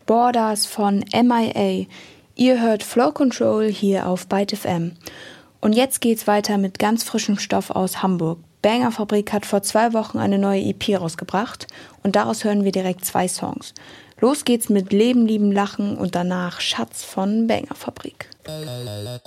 Borders von MIA. Ihr hört Flow Control hier auf Byte FM. Und jetzt geht's weiter mit ganz frischem Stoff aus Hamburg. Banger Fabrik hat vor 2 Wochen eine neue EP rausgebracht und daraus hören wir direkt 2 Songs. Los geht's mit Leben, Lieben, Lachen und danach Schatz von Banger Fabrik.